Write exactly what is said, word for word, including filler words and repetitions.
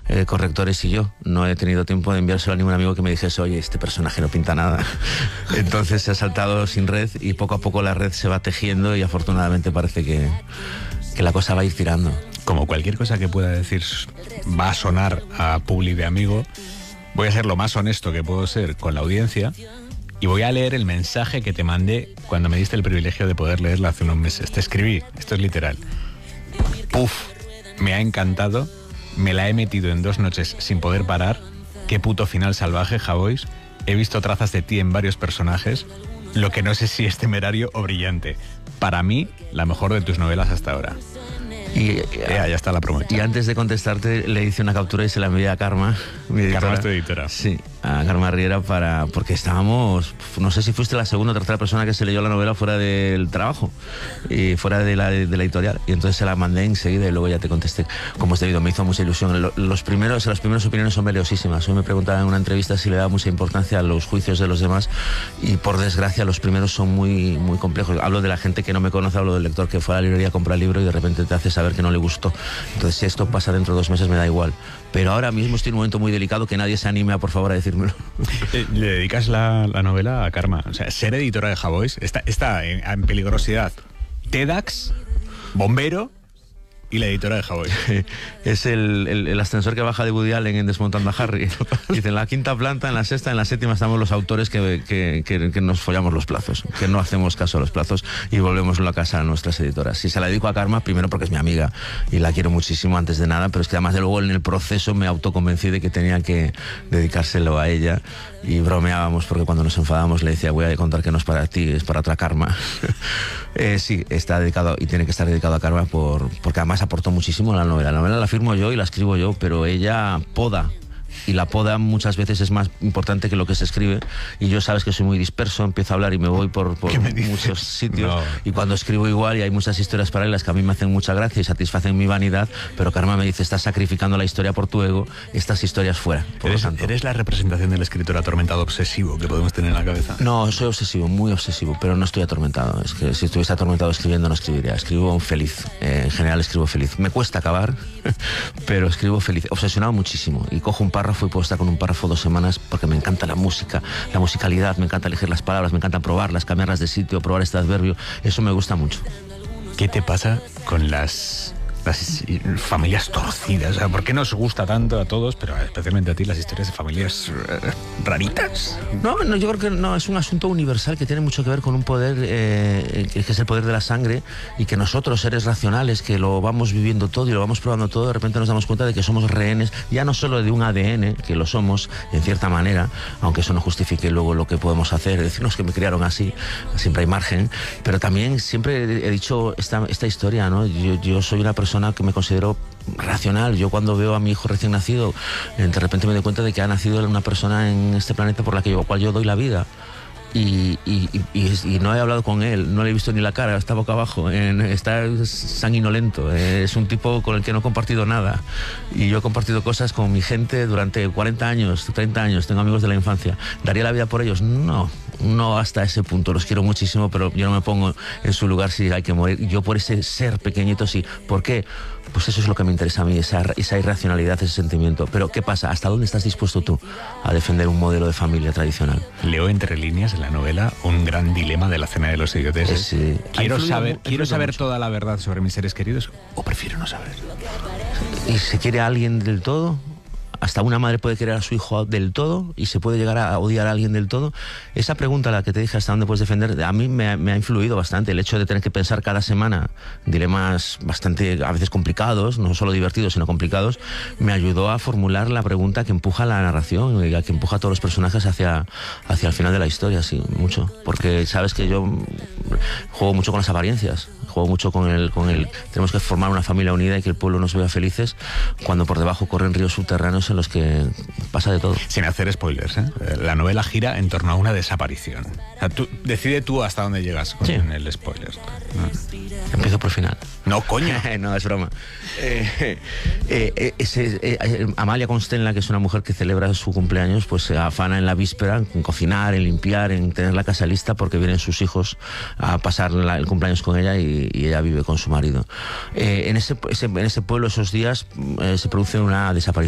eh, correctores y yo. No he tenido tiempo de enviárselo a ningún amigo que me dijese, oye, este personaje no pinta nada. Entonces se ha saltado sin red y poco a poco la red se va tejiendo y afortunadamente parece que, que la cosa va a ir tirando. Como cualquier cosa que pueda decir va a sonar a publi de amigo, voy a ser lo más honesto que puedo ser con la audiencia y voy a leer el mensaje que te mandé cuando me diste el privilegio de poder leerla hace unos meses. Te escribí, esto es literal. Puf, me ha encantado, me la he metido en dos noches sin poder parar. Qué puto final salvaje, Javois. He visto trazas de ti en varios personajes, lo que no sé si es temerario o brillante. Para mí, la mejor de tus novelas hasta ahora. Y, ya, ya está la promo. Y antes de contestarte le hice una captura y se la envié a Karma, mi editora. Karma es tu editora. Sí, a Karma Riera, para, porque estábamos, no sé si fuiste la segunda o tercera persona que se leyó la novela fuera del trabajo y fuera de la, de la editorial, y entonces se la mandé enseguida y luego ya te contesté como es debido. Me hizo mucha ilusión. Los primeros, las primeras opiniones son valiosísimas. Hoy me preguntaban en una entrevista si le da mucha importancia a los juicios de los demás y por desgracia los primeros son muy, muy complejos. Hablo de la gente que no me conoce, hablo del lector que fue a la librería a comprar el libro y de repente te hace saber que no le gustó. Entonces si esto pasa dentro de dos meses me da igual, pero ahora mismo estoy en un momento muy delicado, que nadie se anime a por favor a decírmelo. Le dedicas la, la novela a Karma, o sea, ser editora de Javois está, está en, en peligrosidad. TEDx, bombero y la editora de Javois. Es el, el, el ascensor que baja de Woody Allen en Desmontando a Harry. Dice, en la quinta planta, en la sexta, en la séptima estamos los autores que, que, que, que nos follamos los plazos, que no hacemos caso a los plazos y volvemos a casa a nuestras editoras. Si se la dedico a Karma, primero porque es mi amiga y la quiero muchísimo antes de nada, pero es que además de luego en el proceso me autoconvencí de que tenía que dedicárselo a ella y bromeábamos porque cuando nos enfadábamos le decía, voy a contar que no es para ti, es para otra Karma. eh, sí, está dedicado y tiene que estar dedicado a Karma por, porque además aportó muchísimo a la novela. La novela la firmo yo y la escribo yo, pero ella poda. Y la poda muchas veces es más importante que lo que se escribe. Y yo sabes que soy muy disperso, empiezo a hablar y me voy por, por muchos sitios. No. Y cuando escribo igual y hay muchas historias paralelas que a mí me hacen mucha gracia y satisfacen mi vanidad, pero Karma me dice, estás sacrificando la historia por tu ego, estas historias fuera. Por ¿Eres, lo tanto. ¿Eres la representación del escritor atormentado obsesivo que podemos tener en la cabeza? No, soy obsesivo, muy obsesivo, pero no estoy atormentado. Es que si estuviese atormentado escribiendo no escribiría. Escribo feliz, eh, en general escribo feliz. Me cuesta acabar, pero escribo feliz. Obsesionado muchísimo y cojo un párrafo y puedo estar con un párrafo dos semanas porque me encanta la música, la musicalidad, me encanta elegir las palabras, me encanta probarlas, cambiarlas de sitio, probar este adverbio, eso me gusta mucho. ¿Qué te pasa con las, las familias torcidas? O sea, ¿por qué nos gusta tanto a todos, pero especialmente a ti, las historias de familias eh, raritas? No, no, yo creo que no, es un asunto universal que tiene mucho que ver con un poder eh, que es el poder de la sangre y que nosotros, seres racionales, que lo vamos viviendo todo y lo vamos probando todo, de repente nos damos cuenta de que somos rehenes, ya no solo de un A D N, que lo somos en cierta manera, aunque eso no justifique luego lo que podemos hacer, decirnos que me criaron así, siempre hay margen, pero también siempre he dicho esta, esta historia, ¿no? Yo, yo soy una persona que me considero racional. Yo cuando veo a mi hijo recién nacido, de repente me doy cuenta de que ha nacido una persona en este planeta por la que yo, cual yo doy la vida. Y, y, y, y no he hablado con él, no le he visto ni la cara, está boca abajo, en, está sanguinolento, es un tipo con el que no he compartido nada y yo he compartido cosas con mi gente durante cuarenta años, treinta años, tengo amigos de la infancia. ¿Daría la vida por ellos? No, no hasta ese punto, los quiero muchísimo, pero yo no me pongo en su lugar si hay que morir. Yo por ese ser pequeñito sí. ¿Por qué? Pues eso es lo que me interesa a mí, esa, esa irracionalidad, ese sentimiento. Pero ¿qué pasa? ¿Hasta dónde estás dispuesto tú a defender un modelo de familia tradicional? Leo entre líneas en la novela un gran dilema de la cena de los idiotes. Es, sí. Quiero saber, quiero saber toda la verdad sobre mis seres queridos o prefiero no saber. ¿Y se quiere a alguien del todo? Hasta una madre puede querer a su hijo del todo y se puede llegar a odiar a alguien del todo. Esa pregunta, la que te dije, hasta dónde puedes defender, a mí me ha, me ha influido bastante. El hecho de tener que pensar cada semana dilemas bastante, a veces complicados, no solo divertidos, sino complicados, me ayudó a formular la pregunta que empuja la narración y que empuja a todos los personajes hacia, hacia el final de la historia, sí, mucho. Porque sabes que yo juego mucho con las apariencias. Juego mucho con el, con el... Tenemos que formar una familia unida y que el pueblo nos vea felices cuando por debajo corren ríos subterráneos en los que pasa de todo. Sin hacer spoilers, ¿eh? La novela gira en torno a una desaparición. O sea, tú, decide tú hasta dónde llegas con sí. el spoiler. ¿No? Empiezo por el final. No, coño. No, es broma. Eh, eh, ese, eh, Amalia Constenla, que es una mujer que celebra su cumpleaños, pues se afana en la víspera en cocinar, en limpiar, en tener la casa lista porque vienen sus hijos a pasar la, el cumpleaños con ella y, y ella vive con su marido. Eh, en, ese, ese, en ese pueblo esos días eh, se produce una desaparición.